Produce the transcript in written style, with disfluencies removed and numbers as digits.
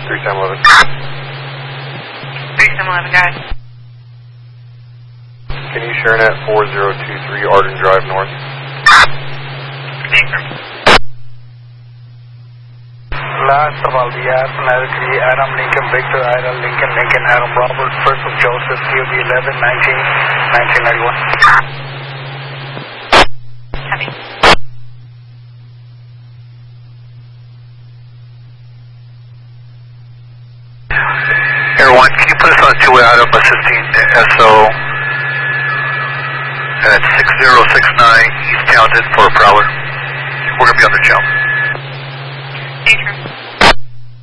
3711. 3711, guys. Can you share net 4023 Arden Drive North? Last of all the Navigator Adam Lincoln Victor Adam Lincoln Lincoln Adam Robert first of Joseph QB 11 1991. Copy. Air 1, can you put us on a two-way item assisting SO at 6069 East Townsend for a prowler? We're going to be on the jump.